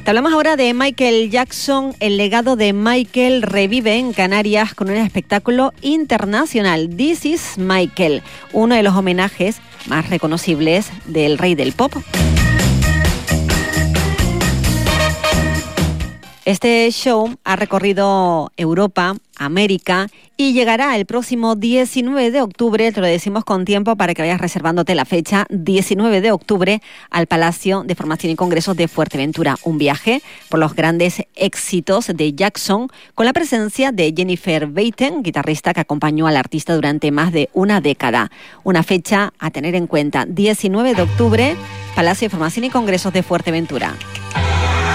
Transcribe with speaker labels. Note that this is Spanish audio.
Speaker 1: Te hablamos ahora de Michael Jackson. El legado de Michael revive en Canarias con un espectáculo internacional. This is Michael, uno de los homenajes más reconocibles del rey del pop. Este show ha recorrido Europa, América y llegará el próximo 19 de octubre, te lo decimos con tiempo para que vayas reservándote la fecha, 19 de octubre al Palacio de Formación y Congresos de Fuerteventura. Un viaje por los grandes éxitos de Jackson con la presencia de Jennifer Batten, guitarrista que acompañó al artista durante más de una década. Una fecha a tener en cuenta, 19 de octubre, Palacio de Formación y Congresos de Fuerteventura.